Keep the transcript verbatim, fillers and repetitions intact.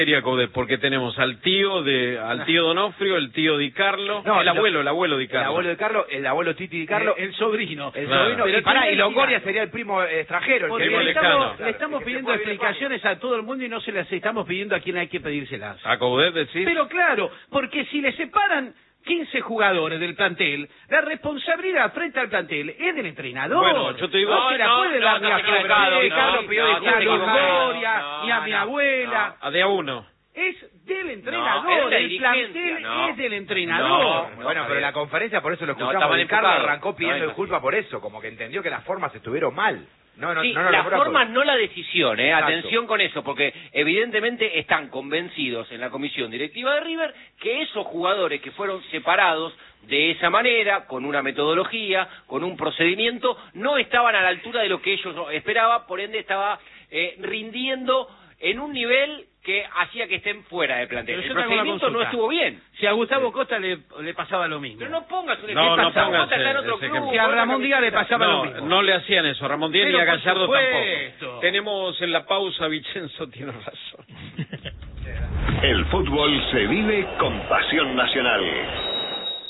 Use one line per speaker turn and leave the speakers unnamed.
Porque tenemos al tío de al tío Donofrio, el tío Di Carlo, no, el abuelo, el abuelo Di Carlo.
El abuelo Di Carlo, el abuelo Titi Di Carlo,
el, el sobrino.
El
claro.
sobrino,
Pero
y, pará, y Longoria
mira,
sería el primo extranjero. El
porque
primo
le
lejano.
estamos, le estamos pidiendo explicaciones a todo el mundo y no se las estamos pidiendo a quien hay que pedírselas.
¿A Coudet decís?
Pero claro, porque si le separan quince jugadores del plantel, la responsabilidad frente al plantel es del entrenador.
Bueno, yo te digo...
No, no se la
no,
puede
no,
dar
no,
ni a
no, equivocado,
Di Carlo,
no,
pidió
no,
disculpas,
no,
a
no,
Longoria,
no,
ni a mi
no,
abuela.
A de a uno.
Es del entrenador,
No, es la
el
dirigencia,
plantel
no.
es del entrenador.
No, bueno, pero en la conferencia, por eso lo
No,
escuchamos,
está mal
Di Carlo
enfocado.
arrancó pidiendo
No,
disculpas por eso, como que entendió que las formas estuvieron mal. No, no,
sí,
no, no
la
logró
forma,
todo.
no la decisión, ¿eh?
Exacto.
Atención con eso, porque evidentemente están convencidos en la comisión directiva de River que esos jugadores que fueron separados de esa manera, con una metodología, con un procedimiento, no estaban a la altura de lo que ellos esperaban, por ende estaba eh, rindiendo en un nivel que hacía que estén fuera del plantel.
Pero
El
yo te hago una
procedimiento no
consulta.
estuvo bien.
Si a Gustavo Costa le, le pasaba lo mismo.
Pero no pongas un
No,
ejemplo.
no
Gustavo
pongas
Costa está en otro
ese
club.
ejemplo.
Si a Ramón Díaz le pasaba lo
No,
mismo.
no le hacían eso a Ramón Díaz
Pero
ni a
por
Gallardo
supuesto.
tampoco. Tenemos en la pausa, Vicenzo tiene razón.
El fútbol se vive con pasión nacional.